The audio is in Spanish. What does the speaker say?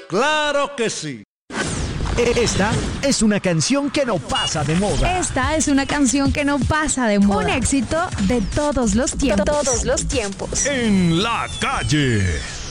¡Claro que sí! Esta es una canción que no pasa de moda. Esta es una canción que no pasa de moda. Un éxito de todos los tiempos. Todos los tiempos. En la calle.